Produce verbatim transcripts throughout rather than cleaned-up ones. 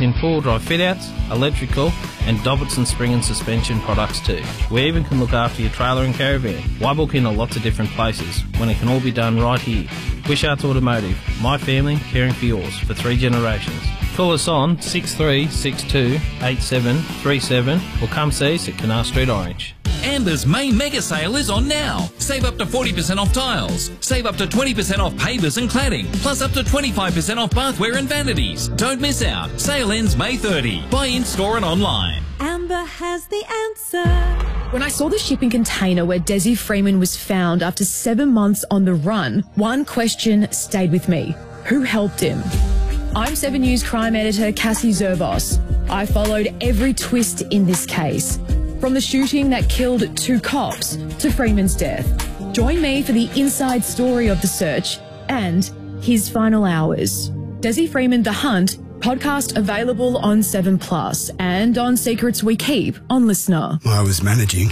in four-wheel drive fit-outs, electrical and Dobbertson spring and suspension products too. We even can look after your trailer and caravan. Why book in at lots of different places when it can all be done right here? Wishards Automotive, my family caring for yours for three generations. Call us on six three six two eight seven three seven or come see us at Canal Street Orange. Amber's main mega sale is on now. Save up to forty percent off tiles. Save up to twenty percent off pavers and cladding. Plus up to twenty-five percent off bathware and vanities. Don't miss out. Sale ends May thirtieth. Buy in store and online. Amber has the answer. When I saw the shipping container where Desi Freeman was found after seven months on the run, one question stayed with me. Who helped him? I'm seven News crime editor Cassie Zervos. I followed every twist in this case, from the shooting that killed two cops to Freeman's death. Join me for the inside story of the search and his final hours. Desi Freeman, The Hunt, podcast available on seven plus and on Secrets We Keep on Listener. I was managing.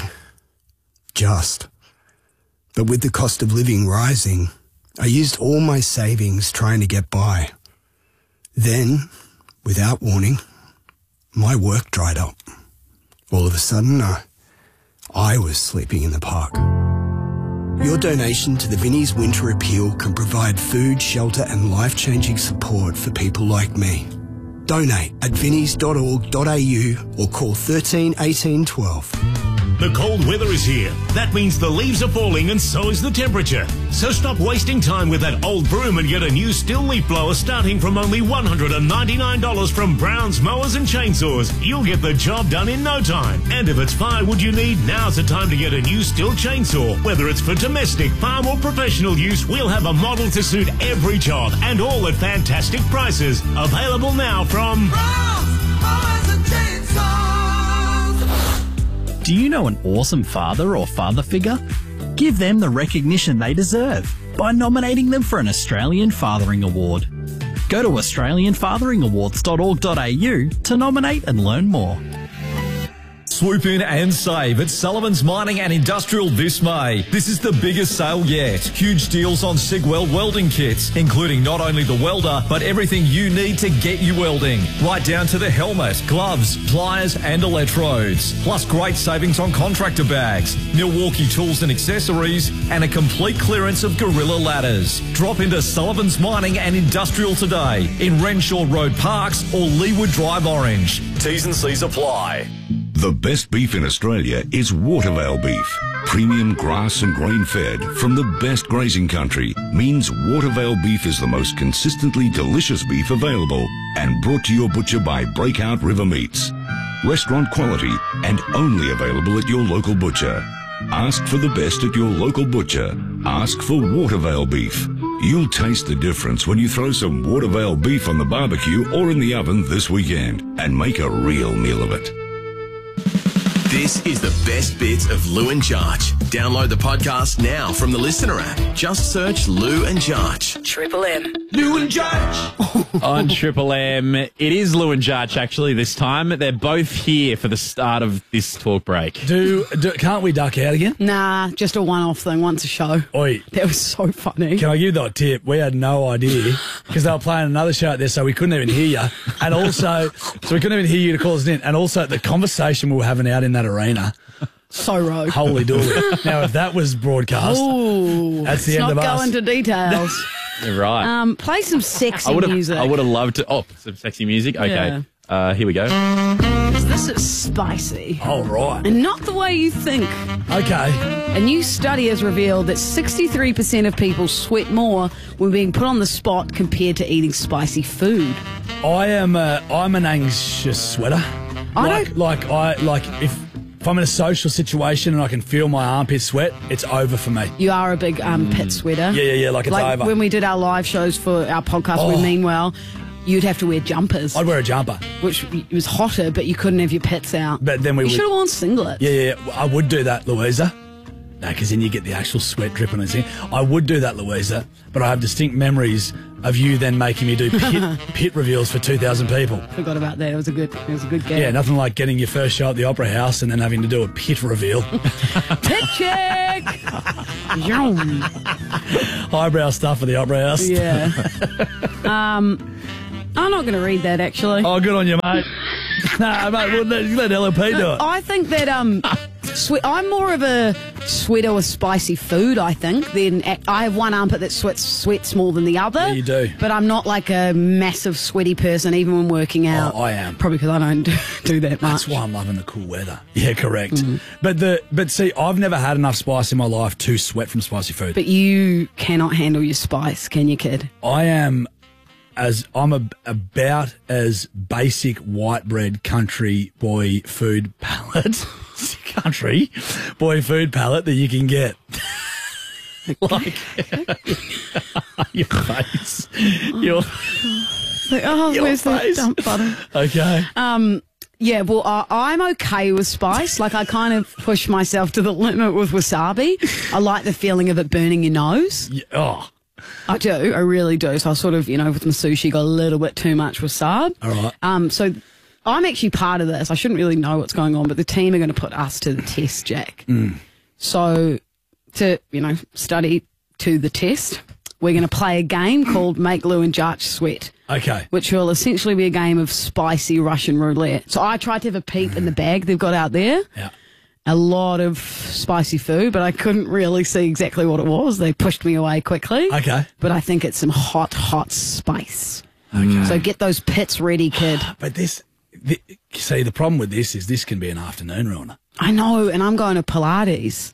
Just. But with the cost of living rising, I used all my savings trying to get by. Then, without warning, my work dried up. All of a sudden, uh, I was sleeping in the park. Your donation to the Vinnie's Winter Appeal can provide food, shelter and life-changing support for people like me. Donate at vinnies dot org dot a u or call thirteen eighteen twelve. The cold weather is here. That means the leaves are falling and so is the temperature. So stop wasting time with that old broom and get a new Stihl leaf blower starting from only one hundred ninety-nine dollars from Brown's Mowers and Chainsaws. You'll get the job done in no time. And if it's firewood you need, now's the time to get a new Stihl chainsaw. Whether it's for domestic, farm or professional use, we'll have a model to suit every job and all at fantastic prices. Available now from Brown's Mowers and Chainsaws. Do you know an awesome father or father figure? Give them the recognition they deserve by nominating them for an Australian Fathering Award. Go to australian fathering awards dot org dot a u to nominate and learn more. Swoop in and save at Sullivan's Mining and Industrial this May. This is the biggest sale yet. Huge deals on Sigweld welding kits, including not only the welder, but everything you need to get you welding. Right down to the helmet, gloves, pliers and electrodes. Plus great savings on contractor bags, Milwaukee tools and accessories, and a complete clearance of Gorilla ladders. Drop into Sullivan's Mining and Industrial today in Renshaw Road Parks or Leewood Drive Orange. T's and C's apply. The best beef in Australia is Watervale beef. Premium grass and grain fed from the best grazing country means Watervale beef is the most consistently delicious beef available and brought to your butcher by Breakout River Meats. Restaurant quality and only available at your local butcher. Ask for the best at your local butcher. Ask for Watervale beef. You'll taste the difference when you throw some Watervale beef on the barbecue or in the oven this weekend and make a real meal of it. This is the best bits of Lou and Jarch. Download the podcast now from the Listener app. Just search Lou and Jarch. Triple M. Lou and Jarch. On Triple M, it is Lou and Jarch actually this time. They're both here for the start of this talk break. Do, do can't we duck out again? Nah, just a one-off thing, once a show. Oi. That was so funny. Can I give you that tip? We had no idea because they were playing another show out there, so we couldn't even hear you. And also, so we couldn't even hear you to call us in. And also, the conversation we were having out in that arena. So rogue. Holy dooly. Now, if that was broadcast, Ooh, that's the end not of us. Not go into details. You're right. Um, play some sexy I would've, music. I would have loved to. Oh, some sexy music? Okay. Yeah. Uh, here we go. This is spicy. All right. And not the way you think. Okay. A new study has revealed that sixty-three percent of people sweat more when being put on the spot compared to eating spicy food. I am a, I'm an anxious sweater. I like, don't... Like, I, like if... If I'm in a social situation and I can feel my armpit sweat, it's over for me. You are a big um, pit sweater. Yeah, yeah, yeah, like it's like over. When we did our live shows for our podcast Oh. with Meanwell, you'd have to wear jumpers. I'd wear a jumper. Which was hotter, but you couldn't have your pits out. But then we You would... should have worn singlets. Yeah, yeah, yeah. I would do that, Louisa. No, because then you get the actual sweat dripping and thing. I would do that, Louisa, but I have distinct memories of you then making me do pit, pit reveals for two thousand people. Forgot about that. It was a good, it was a good game. Yeah, nothing like getting your first show at the Opera House and then having to do a pit reveal. Pit check! Yum. Highbrow stuff at the Opera House. Yeah. um, I'm not going to read that, actually. Oh, good on you, mate. Nah, mate, well, let, let L L P do it. I think that um, sweat, I'm more of a sweater with spicy food, I think. Then I have one armpit that sweats, sweats more than the other. Yeah, you do. But I'm not like a massive sweaty person, even when working out. Oh, I am. Probably because I don't do that much. That's why I'm loving the cool weather. Yeah, correct. Mm-hmm. But the but see, I've never had enough spice in my life to sweat from spicy food. But you cannot handle your spice, can you, kid? I am as I'm a, about as basic white bread country boy food palate, country boy food palate that you can get. Like your face, your like, oh, your where's face. the dump button? Okay. Um. Yeah, well, I, I'm okay with spice. Like, I kind of push myself to the limit with wasabi. I like the feeling of it burning your nose. Yeah, oh. I do. I really do. So I sort of, you know, with my sushi, got a little bit too much wasabi. All right. Um, so I'm actually part of this. I shouldn't really know what's going on, but the team are going to put us to the test, Jack. Mm. So to, you know, study to the test, we're going to play a game called Make Lou and Jarch Sweat. Okay. Which will essentially be a game of spicy Russian roulette. So I tried to have a peep in the bag they've got out there. Yeah. A lot of spicy food, but I couldn't really see exactly what it was. They pushed me away quickly. Okay. But I think it's some hot, hot spice. Okay. So get those pits ready, kid. But this, the, see, the problem with this is this can be an afternoon ruiner. I know, and I'm going to Pilates.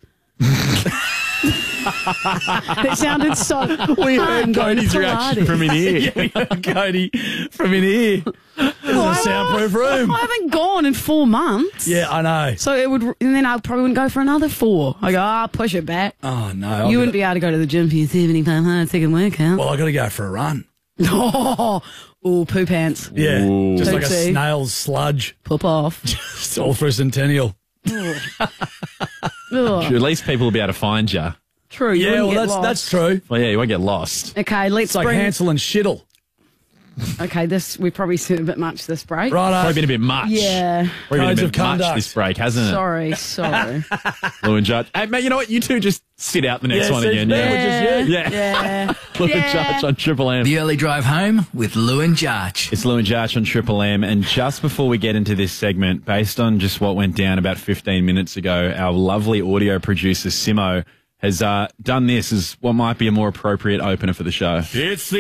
That sounded so. We heard Cody's reaction from in here. Yeah, we heard Cody from in here. This Well, is a soundproof room. I haven't gone in four months. Yeah, I know. So it would, and then I probably wouldn't go for another four. I go, ah, oh, push it back. Oh no, I'll you be- wouldn't be able to go to the gym for your seventy-five hundred second workout. Well, I got to go for a run. Oh, ooh, poo pants. Yeah, Ooh. just like a Oopsie. snail's sludge. Pop off. Just all through Centennial. Ugh. At least people will be able to find you. True. You Yeah, wouldn't well, get that's lost. that's true. Well, yeah, you won't get lost. Okay, let's It's like bring. Hansel and Shittle. Okay, this we probably said a bit much this break. Righto. Probably been a bit much. Yeah. Probably Codes been a of bit much conduct. this break, hasn't it? Sorry, sorry. Lou and Judge. Hey, mate, you know what? You two just sit out the next Yeah, one see, again. there Yeah. we just- Yeah. Yeah. Lou and Yeah. Judge on Triple M. The early drive home with Lou and Jarch. It's Lou and Jarch on Triple M, and just before we get into this segment, based on just what went down about fifteen minutes ago, our lovely audio producer, Simo, has uh, done this as what might be a more appropriate opener for the show. It's the